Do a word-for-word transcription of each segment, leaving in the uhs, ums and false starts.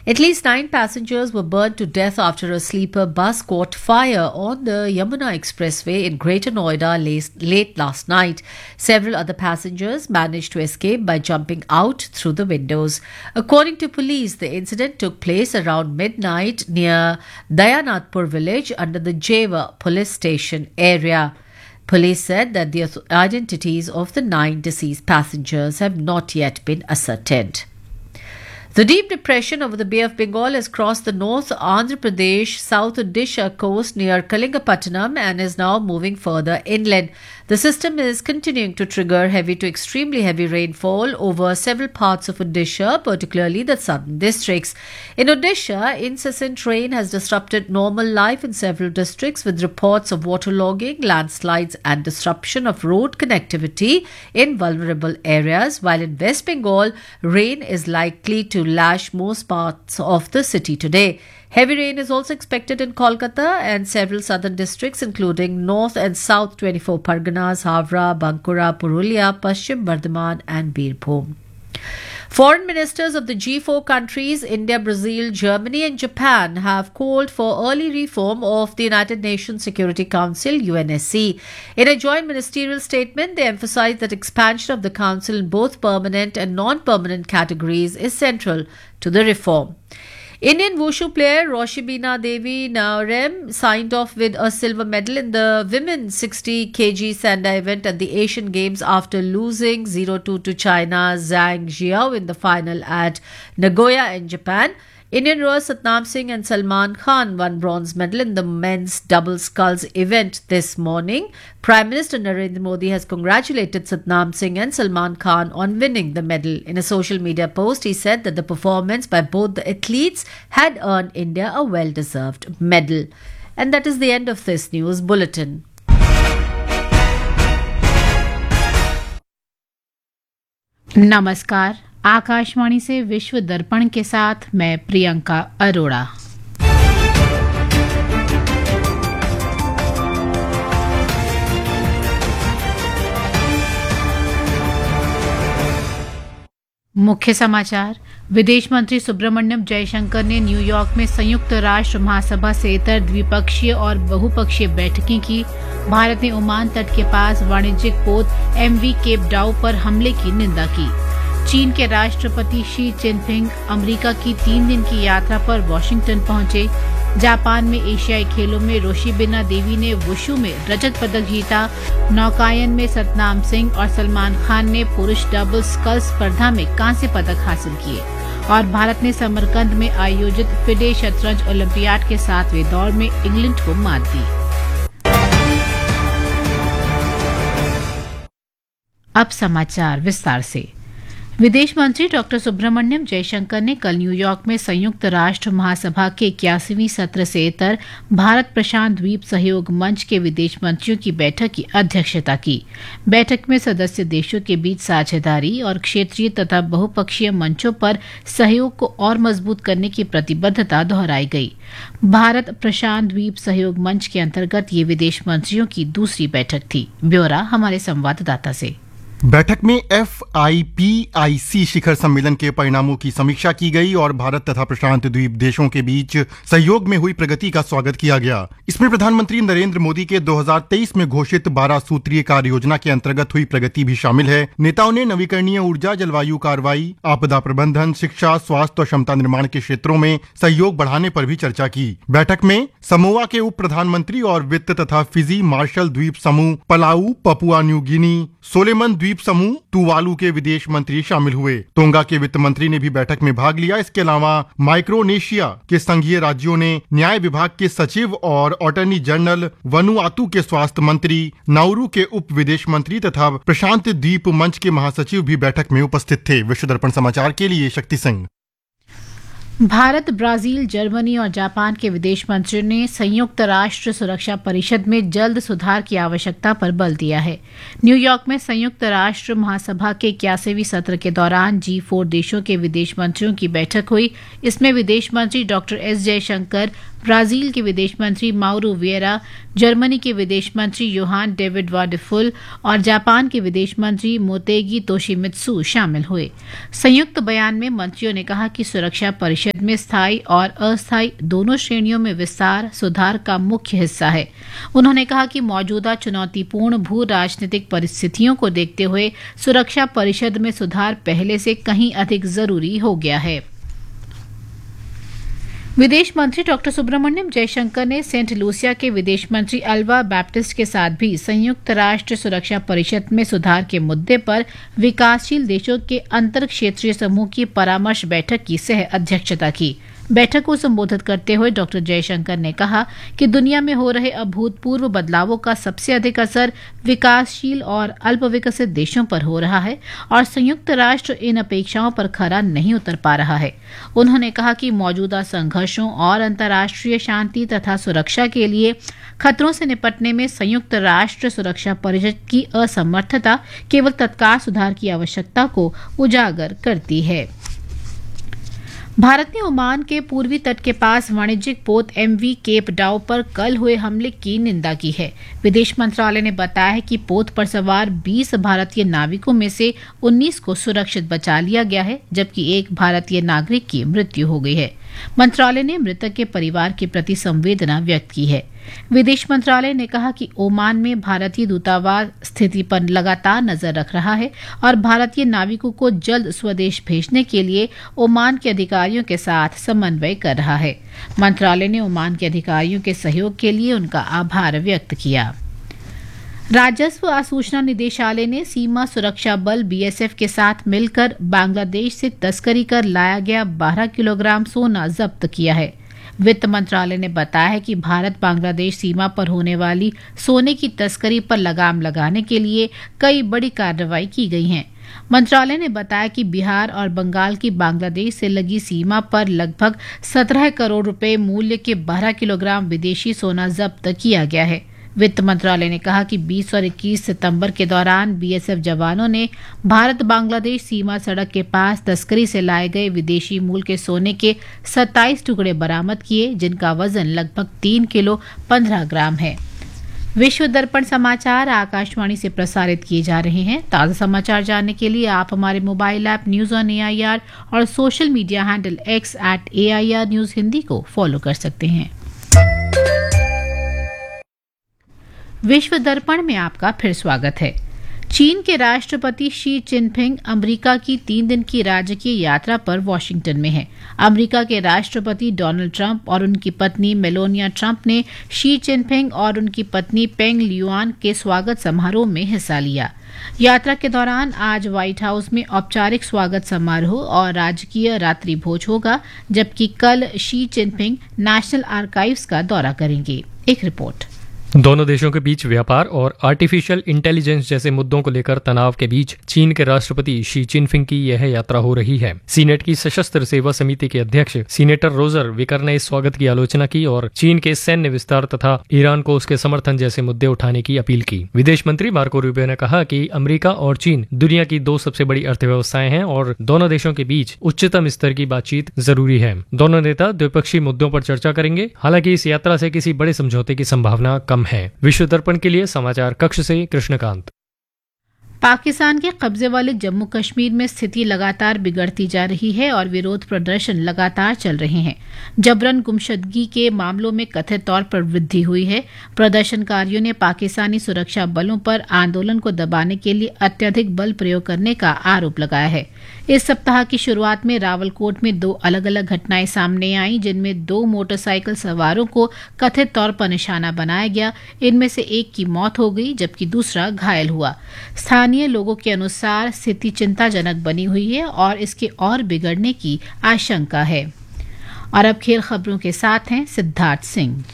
At least nine passengers were burned to death after a sleeper bus caught fire on the Yamuna Expressway in Greater Noida late last night. Several other passengers managed to escape by jumping out through the windows. According to police, the incident took place around midnight near Dayanatpur village under the Jeva police station area. Police said that the identities of the nine deceased passengers have not yet been ascertained. The deep depression over the Bay of Bengal has crossed the North Andhra Pradesh, South Odisha coast near Kalingapattanam and is now moving further inland. The system is continuing to trigger heavy to extremely heavy rainfall over several parts of Odisha, particularly the southern districts. In Odisha, incessant rain has disrupted normal life in several districts with reports of waterlogging, landslides and disruption of road connectivity in vulnerable areas, while in West Bengal, rain is likely to lash most parts of the city today. Heavy rain is also expected in Kolkata and several southern districts including North and South twenty-four Parganas, Havra, Bankura, Purulia, Paschim Bardhaman and Birbhum. Foreign ministers of the G four countries, India, Brazil, Germany and Japan have called for early reform of the United Nations Security Council, U N S C. In a joint ministerial statement, they emphasized that expansion of the council in both permanent and non-permanent categories is central to the reform. Indian wushu player Roshibina Devi Naorem signed off with a silver medal in the women's sixty kilograms Sanda event at the Asian Games after losing zero two to China's Zhang Jiao in the final at Nagoya in Japan. Indian rowers Satnam Singh and Salman Khan won bronze medal in the men's double sculls event this morning. Prime Minister Narendra Modi has congratulated Satnam Singh and Salman Khan on winning the medal. In a social media post, he said that the performance by both the athletes had earned India a well-deserved medal. And that is the end of this news bulletin. नमस्कार, आकाशवाणी से विश्व दर्पण के साथ मैं प्रियंका अरोड़ा। मुख्य समाचार। विदेश मंत्री सुब्रमण्यम जयशंकर ने न्यूयॉर्क में संयुक्त राष्ट्र महासभा से इतर द्विपक्षीय और बहुपक्षीय बैठकें की। भारत ने ओमान तट के पास वाणिज्यिक पोत एमवी केप डाउ पर हमले की निंदा की। चीन के राष्ट्रपति शी जिनपिंग अमेरिका की तीन दिन की यात्रा पर वॉशिंगटन पहुंचे। जापान में एशियाई खेलों में रोशिबिना देवी ने वुशु में रजत पदक जीता। नौकायन में सतनाम सिंह और सलमान खान ने पुरुष डबल स्कल स्पर्धा में कांस्य पदक हासिल किए। और भारत ने समरकंद में आयोजित फिडे शतरंज ओलंपियाड के सातवें दौर में इंग्लैंड को मात दी। अब समाचार विस्तार से। विदेश मंत्री डॉक्टर सुब्रमण्यम जयशंकर ने कल न्यूयॉर्क में संयुक्त राष्ट्र महासभा के इक्यासीवीं सत्र से इतर भारत प्रशांत द्वीप सहयोग मंच के विदेश मंत्रियों की बैठक की अध्यक्षता की। बैठक में सदस्य देशों के बीच साझेदारी और क्षेत्रीय तथा बहुपक्षीय मंचों पर सहयोग को और मजबूत करने की प्रतिबद्धता दोहराई गई। भारत प्रशांत द्वीप सहयोग मंच के अंतर्गत ये विदेश मंत्रियों की दूसरी बैठक थी। ब्यौरा हमारे संवाददाता से। बैठक में एफ आई पी आई सी शिखर सम्मेलन के परिणामों की समीक्षा की गई और भारत तथा प्रशांत द्वीप देशों के बीच सहयोग में हुई प्रगति का स्वागत किया गया। इसमें प्रधानमंत्री नरेंद्र मोदी के दो हज़ार तेईस में घोषित बारह सूत्रीय कार्य योजना के अंतर्गत हुई प्रगति भी शामिल है। नेताओं ने नवीकरणीय ऊर्जा, जलवायु कार्रवाई, आपदा प्रबंधन, शिक्षा, स्वास्थ्य और क्षमता निर्माण के क्षेत्रों में सहयोग बढ़ाने पर भी चर्चा की। बैठक में समोआ के उप प्रधानमंत्री और वित्त तथा फिजी मार्शल द्वीप समूह, पलाऊ, पपुआ न्यू गिनी, सोलेमन द्वीप समूह, तुवालू के विदेश मंत्री शामिल हुए। तोंगा के वित्त मंत्री ने भी बैठक में भाग लिया। इसके अलावा माइक्रोनेशिया के संघीय राज्यों ने न्याय विभाग के सचिव और अटॉर्नी जनरल, वनुआतु के स्वास्थ्य मंत्री, नाउरू के उप विदेश मंत्री तथा प्रशांत द्वीप मंच के महासचिव भी बैठक में उपस्थित थे। विश्व दर्पण समाचार के लिए शक्ति सिंह। भारत, ब्राजील, जर्मनी और जापान के विदेश मंत्रियों ने संयुक्त राष्ट्र सुरक्षा परिषद में जल्द सुधार की आवश्यकता पर बल दिया है। न्यूयॉर्क में संयुक्त राष्ट्र महासभा के इक्यासीवीं सत्र के दौरान जी फोर देशों के विदेश मंत्रियों की बैठक हुई। इसमें विदेश मंत्री डॉक्टर एस जयशंकर, ब्राजील के विदेश मंत्री माउरो विएरा, जर्मनी के विदेश मंत्री योहान डेविड वाडेफुल और जापान के विदेश मंत्री मोतेगी तोशिमित्सु शामिल हुए। संयुक्त बयान में मंत्रियों ने कहा कि सुरक्षा परिषद में स्थायी और अस्थायी दोनों श्रेणियों में विस्तार सुधार का मुख्य हिस्सा है। उन्होंने कहा कि मौजूदा चुनौतीपूर्ण भू राजनीतिक परिस्थितियों को देखते हुए सुरक्षा परिषद में सुधार पहले से कहीं अधिक जरूरी हो गया है। विदेश मंत्री डॉक्टर सुब्रमण्यम जयशंकर ने सेंट लूसिया के विदेश मंत्री अल्वा बैप्टिस्ट के साथ भी संयुक्त राष्ट्र सुरक्षा परिषद में सुधार के मुद्दे पर विकासशील देशों के अंतर क्षेत्रीय समूह की परामर्श बैठक की सह अध्यक्षता की। बैठक को संबोधित करते हुए डॉक्टर जयशंकर ने कहा कि दुनिया में हो रहे अभूतपूर्व बदलावों का सबसे अधिक असर विकासशील और अल्पविकसित देशों पर हो रहा है और संयुक्त राष्ट्र इन अपेक्षाओं पर खरा नहीं उतर पा रहा है। उन्होंने कहा कि मौजूदा संघर्षों और अंतर्राष्ट्रीय शांति तथा सुरक्षा के लिए खतरों से निपटने में संयुक्त राष्ट्र सुरक्षा परिषद की असमर्थता केवल तत्काल सुधार की आवश्यकता को उजागर करती है। भारत ने ओमान के पूर्वी तट के पास वाणिज्यिक पोत एमवी केप डाउ पर कल हुए हमले की निंदा की है। विदेश मंत्रालय ने बताया है कि पोत पर सवार बीस भारतीय नाविकों में से उन्नीस को सुरक्षित बचा लिया गया है, जबकि एक भारतीय नागरिक की मृत्यु हो गई है। मंत्रालय ने मृतक के परिवार के प्रति संवेदना व्यक्त की है। विदेश मंत्रालय ने कहा कि ओमान में भारतीय दूतावास स्थिति पर लगातार नजर रख रहा है और भारतीय नाविकों को जल्द स्वदेश भेजने के लिए ओमान के अधिकारियों के साथ समन्वय कर रहा है। मंत्रालय ने ओमान के अधिकारियों के सहयोग के लिए उनका आभार व्यक्त किया। राजस्व आसूचना निदेशालय ने सीमा सुरक्षा बल बीएसएफ के साथ मिलकर बांग्लादेश से तस्करी कर लाया गया बारह किलोग्राम सोना जब्त किया है। वित्त मंत्रालय ने बताया है कि भारत बांग्लादेश सीमा पर होने वाली सोने की तस्करी पर लगाम लगाने के लिए कई बड़ी कार्रवाई की गई हैं। मंत्रालय ने बताया कि बिहार और बंगाल की बांग्लादेश से लगी सीमा पर लगभग सत्रह करोड़ रुपए मूल्य के बारह किलोग्राम विदेशी सोना जब्त किया गया है। वित्त मंत्रालय ने कहा कि बीस और इक्कीस सितंबर के दौरान बीएसएफ जवानों ने भारत बांग्लादेश सीमा सड़क के पास तस्करी से लाए गए विदेशी मूल के सोने के सत्ताईस टुकड़े बरामद किए, जिनका वजन लगभग तीन किलो पंद्रह ग्राम है। विश्व दर्पण समाचार आकाशवाणी से प्रसारित किए जा रहे हैं। ताज़ा समाचार जानने के लिए आप हमारे mobile app news on AIR और social media handle x eight AIR news Hindi को फॉलो कर सकते हैं। विश्व दर्पण में आपका फिर स्वागत है। चीन के राष्ट्रपति शी जिनपिंग अमेरिका की तीन दिन की राजकीय यात्रा पर वॉशिंगटन में हैं। अमेरिका के राष्ट्रपति डोनाल्ड ट्रंप और उनकी पत्नी मेलानिया ट्रंप ने शी जिनपिंग और उनकी पत्नी पेंग लियुआन के स्वागत समारोह में हिस्सा लिया। यात्रा के दौरान आज व्हाइट हाउस में औपचारिक स्वागत समारोह और राजकीय रात्रि भोज होगा, जबकि कल शी जिनपिंग नेशनल आर्काइव्स का दौरा करेंगे। एक रिपोर्ट। दोनों देशों के बीच व्यापार और आर्टिफिशियल इंटेलिजेंस जैसे मुद्दों को लेकर तनाव के बीच चीन के राष्ट्रपति शी जिनपिंग की यह यात्रा हो रही है। सीनेट की सशस्त्र सेवा समिति के अध्यक्ष सीनेटर रोजर विकर ने इस स्वागत की आलोचना की और चीन के सैन्य विस्तार तथा ईरान को उसके समर्थन जैसे मुद्दे उठाने की अपील की। विदेश मंत्री मार्को रूबियो ने कहा कि अमेरिका और चीन दुनिया की दो सबसे बड़ी अर्थव्यवस्थाएं हैं और दोनों देशों के बीच उच्चतम स्तर की बातचीत जरूरी है। दोनों नेता द्विपक्षीय मुद्दों पर चर्चा करेंगे। हालांकि इस यात्रा से किसी बड़े समझौते की संभावना कम है। विश्व दर्पण के लिए समाचार कक्ष से कृष्णकांत। पाकिस्तान के कब्जे वाले जम्मू कश्मीर में स्थिति लगातार बिगड़ती जा रही है और विरोध प्रदर्शन लगातार चल रहे हैं। जबरन गुमशुदगी के मामलों में कथित तौर पर वृद्धि हुई है। प्रदर्शनकारियों ने पाकिस्तानी सुरक्षा बलों पर आंदोलन को दबाने के लिए अत्यधिक बल प्रयोग करने का आरोप लगाया है। इस सप्ताह की शुरुआत में रावलकोट में दो अलग अलग घटनाएं सामने आईं, जिनमें दो मोटरसाइकिल सवारों को कथित तौर पर निशाना बनाया गया। इनमें से एक की मौत हो गई, जबकि दूसरा घायल हुआ। स्थानीय लोगों के अनुसार स्थिति चिंताजनक बनी हुई है और इसके और बिगड़ने की आशंका है। और अब खेल खबरों के साथ हैं सिद्धार्थ सिंह।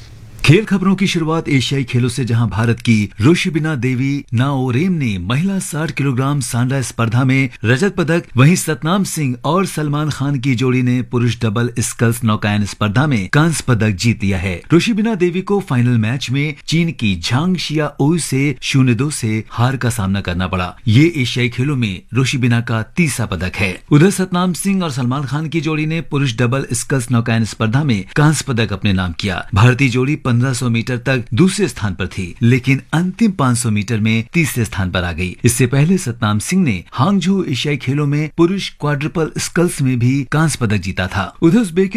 खेल खबरों की शुरुआत एशियाई खेलों से, जहां भारत की रोशिबिना देवी नाओरेम ने महिला साठ किलोग्राम सांडा स्पर्धा में रजत पदक, वहीं सतनाम सिंह और सलमान खान की जोड़ी ने पुरुष डबल स्कल्स नौकायन स्पर्धा में कांस्य पदक जीत लिया है। रोशिबिना देवी को फाइनल मैच में चीन की झांग शिया ओई से शून्य दो से हार का सामना करना पड़ा। ये एशियाई खेलों में रोशिबिना का तीसरा पदक है। उधर सतनाम सिंह और सलमान खान की जोड़ी ने पुरुष डबल स्कल्स नौकायन स्पर्धा में कांस्य पदक अपने नाम किया। भारतीय जोड़ी पंद्रह सौ मीटर तक दूसरे स्थान पर थी, लेकिन अंतिम पाँच सौ मीटर में तीसरे स्थान पर आ गई। इससे पहले सतनाम सिंह ने हांगझू एशियाई खेलों में पुरुष क्वाड्रुपल स्कल्स में भी कांस्य पदक जीता था। उधर उज़्बेकिस्तान